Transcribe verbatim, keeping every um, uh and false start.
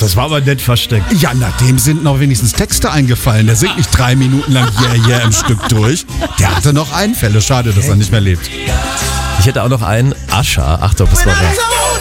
Das war aber nett versteckt. Ja, na, dem sind noch wenigstens Texte eingefallen. Der singt nicht drei Minuten lang Yeah, yeah im Stück durch. Der hatte noch Einfälle. Schade, dass er nicht mehr lebt. Ich hätte auch noch einen Ascher. Achtung, das war